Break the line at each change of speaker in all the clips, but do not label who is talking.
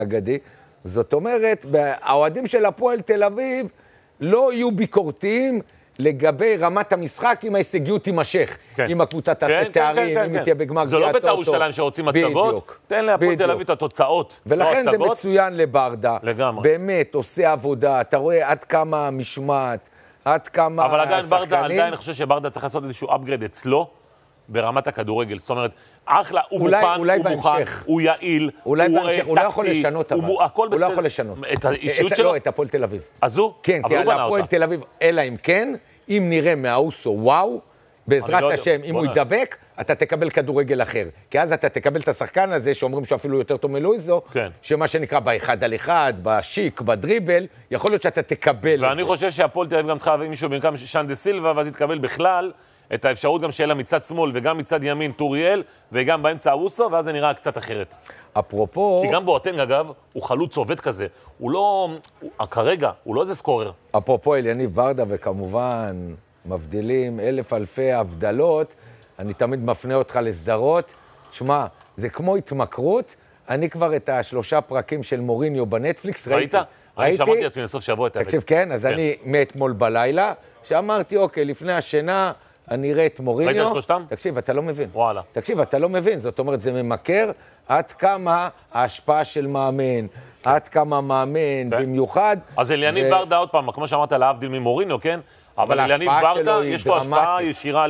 אגדי. זאת אומרת, האוהדים של הפועל תל אביב לא יהיו ביקורתיים לגבי רמת המשחק אם ההישגיות תימשך. אם הקבוצה תעשה תארים, אם היא תהיה בגמר גביע הטוטו.
זה לא בית"ר ירושלים שרוצים מצגות, תן להפועל תל אביב את התוצאות.
ולכן זה מצוין לברדה.
לגמרי.
באמת עושה עבודה, אתה רואה עד כמה המשמעת, עד כמה
אבל עדיין ברדה, עדיין אני חושב שברדה צריך לעשות איזשהו upgrade אצלו, ברמת הכדורגל. זאת אומרת, אחלה, הוא מוכן, הוא יעיל, הוא
בהמשך, הוא לא יכול לשנות, אבל.
הכל בסדר.
הוא לא יכול לשנות.
את האישיות שלו?
לא, את הפועל תל אביב.
אז הוא?
כן, כי על הפועל תל אביב, אלא אם כן, אם נראה מהאוסו, וואו, בעזרת השם, אם הוא ידבק, אתה תקבל כדורגל אחר. כי אז אתה תקבל את השחקן הזה, שאומרים שהוא אפילו יותר טוב מלואיזו, שמה שנקרא באחד על אחד, בשיק, בדריבל, יכול להיות שאתה תקבל את זה.
ואני חושב שהפועל תל אביב גם צריכה להביא מישהו במקום שאן דה סילבה, ואז יתקבל בכלל את האפשרות גם שיהיה לה מצד שמאל וגם מצד ימין טוריאל, וגם באמצע אוסו, ואז זה נראה קצת אחרת.
אפרופו...
כי גם בואטנג, אגב, הוא חלוץ עובד כזה. הוא לא... כרגע, הוא לא איזה סקורר.
אפרופו אליניב ברדה, וכמובן מבדילים אלף אלפי הבדלות, אני תמיד מפנה אותך לסדרות. תשמע, זה כמו התמכרות. אני כבר את 3 פרקים של מוריניו בנטפליקס
ראיתי. אני שמעתי עצמי לסוף שבוע את האמת.
תקשיב, כן? אז אני מאתמול בלילה, שאמרתי, אוקיי, לפני השינה, אני אראה את מוריניו.
ראית את שלושתם?
תקשיב, אתה לא מבין.
וואלה.
תקשיב, אתה לא מבין. זאת אומרת, זה ממכר עד כמה ההשפעה של מאמן, עד כמה מאמן, במיוחד.
אז אליניב ברדה, עוד פעם, כמו שאמרת, להבדיל ממוריניו, כן? אבל אליניב ברדה, יש לו השפעה ישירה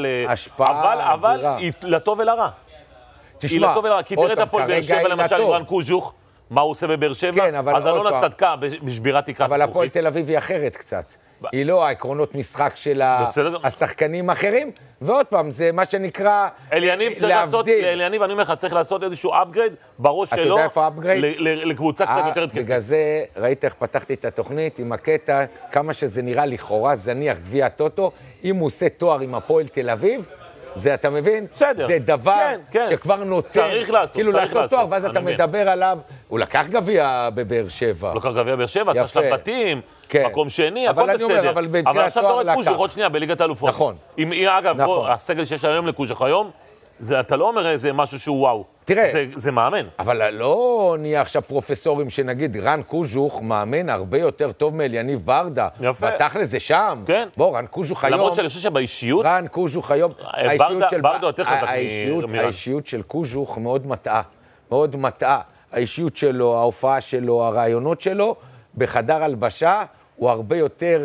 אבל היא לטוב ולרע. היא לטוב ולרע, כי תראה את הפועל באר שבע, למשל, עם רן קוז'וך, מה הוא עושה בבאר שבע, אז אלונה צדקה בשבירת תקרת זכוכית.
אבל הפועל תל אביב היא אחרת קצת. היא לא העקרונות משחק של השחקנים האחרים, ועוד פעם, זה מה שנקרא
להבדיל. אליניב, אני אומר לך, צריך לעשות איזשהו upgrade בראש שלו.
אתה יודע איפה upgrade?
לקבוצה קצת יותר התקפית.
בגלל זה, ראית איך פתחתי את התוכנית עם הקטע, כמה שזה נראה לכאורה זניח גביע הטוטו, אם הוא עושה תואר עם הפועל תל אביב, זה, אתה מבין?
בסדר.
זה דבר שכבר נוצר.
צריך לעשות,
כאילו לעשות תואר, ואז אתה מדבר עליו, הוא לקח גביע בבאר שבע.
לקח גביע בבאר שבע, עשה שלב בתים, מקום שני, הכל בסדר. אבל עכשיו אתה רואה קוז'וך עוד שנייה בליגת האלופות.
נכון.
אגב, הסגל שיש היום לקוז'וך היום, אתה לא אומר איזה משהו שהוא וואו.
תראה.
זה מאמן.
אבל לא נהיה עכשיו פרופסורים שנגיד, רן קוז'וך מאמן הרבה יותר טוב מאליניב ברדה.
יפה.
בתכל'ס זה שם.
כן.
בוא, רן קוז'וך היום...
למרות שאני חושב שבאישיות...
רן קוז'וך היום...
ברדה יותר חזק מרן.
האישיות של קוז'וך מאוד מטעה. מאוד מטעה. האישיות שלו, ההופעה שלו, הרעיונות שלו, בחדר הלבשה, הוא הרבה יותר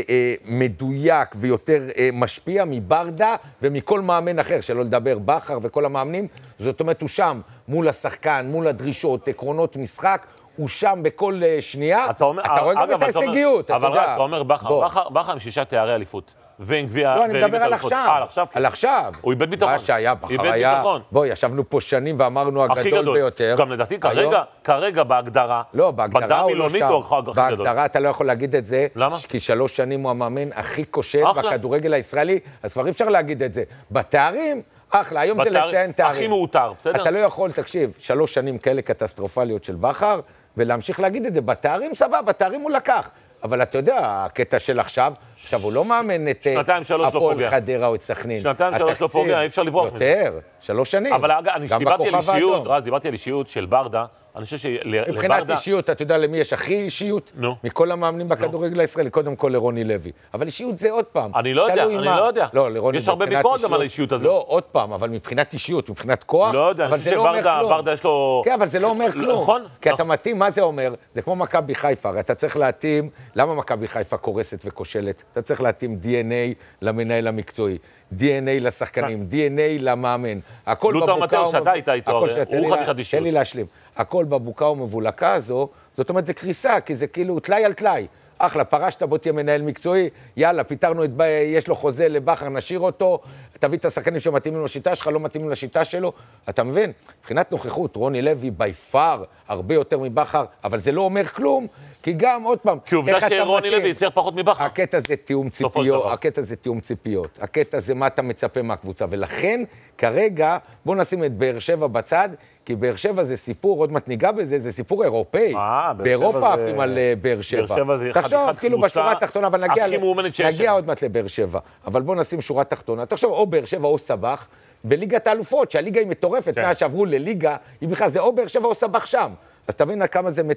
מדויק ויותר משפיע מברדה ומכל מאמן אחר, שלא לדבר בכר וכל המאמנים. זאת אומרת, הוא שם מול השחקן, מול הדרישות, עקרונות משחק, הוא שם בכל שנייה. אתה רואה גם את ההישגיות,
אבל רז, אתה אומר בכר עם 6 תארי אליפות.
לא, אני מדבר על עכשיו. על עכשיו.
הוא איבד ביטחון.
מה שהיה, בכר היה... בוא, ישבנו פה שנים ואמרנו הגדול ביותר.
גם לדעתי, כרגע בהגדרה.
לא, בהגדרה הוא לא שם.
הכי גדול.
בהגדרה אתה לא יכול להגיד את זה.
למה?
כי 3 שנים הוא המאמן הכי כושל בכדורגל הישראלי, אז כבר אי אפשר להגיד את זה. בתארים, אחלה, היום זה לציין תארים.
הכי מאותר, בסדר?
אתה לא יכול, תקשיב, 3 שנים כאלה קטסטרופליות של בכר, ולהמשיך להגיד את זה. בתארים סבבה, בתארים הוא לקח. אבל אתה יודע, הקטע של עכשיו הוא לא מאמן את הפועל חדרה או את סכנין.
2-3 לא פוגע, אי אפשר לברוח מזה.
יותר, 3 שנים.
אבל אני דיברתי על אישיות של ברדה, אני חושב שלברדה...
מבחינת אישיות, אתה יודע למי יש הכי אישיות? מכל המאמנים בכדורגל הישראלי, קודם כל לרוני לוי. אבל אישיות זה עוד פעם.
אני לא יודע. יש הרבה ביקורת גם על האישיות הזאת.
לא, עוד פעם, אבל מבחינת אישיות, מבחינת כוח,
לא יודע, אני חושב שברדה יש לו...
כן, אבל זה לא אומר כלום.
נכון.
כי אתה מתאים, מה זה אומר? זה כמו מכבי חיפה, אתה צריך להתאים, למה מכבי חיפה קורסת וכושלת? אתה צריך להתאים DNA למנהל המקצועי, DNA לשחקנים, DNA למאמן. הכל בבוקה תן לי להשלים. הכל בבוקה ומבולקה הזו, זאת אומרת, זה קריסה, כי זה כאילו תלאי על תלאי. אחלה, פרשת, בוא תהיה מנהל מקצועי, יאללה, פיתרנו יש לו חוזה לבכר, נשאיר אותו, תביא את השחקנים שמתאימים לשיטה שלך, לא מתאימים לשיטה שלו, אתה מבין? מבחינת נוכחות, רוני לוי ביפר הרבה יותר מבכר, אבל זה לא אומר כלום, כי גם, עוד פעם,
כי עובדה שרוני לוי יצליח פחות מבכר.
הקטע זה תיאום ציפיות, הקטע זה מה אתה מצפה מהקבוצה, ולכן, כרגע, בוא נשים את באר שבע בצד, כי באר שבע זה סיפור, עוד מעט ניגע בזה, זה סיפור אירופאי. באירופה עפים על באר שבע. תחשוב, כאילו בשורה התחתונה, אבל נגיע עוד מעט לבאר שבע. אבל בוא נשים שורה תחתונה. תחשוב, או באר שבע או סבח, בליגת האלופות, שהליגה היא מטורפת, מאז שעברו לליגה, היא בכלל זה או באר שבע או סבח שם. אז תבין כמה זה